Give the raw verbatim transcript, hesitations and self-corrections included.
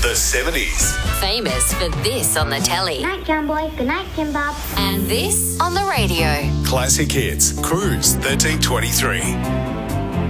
The seventies. Famous for this on the telly. Good night, John Boy. Good night, Kim Bob. And this on the radio. Classic hits. Cruise thirteen twenty-three.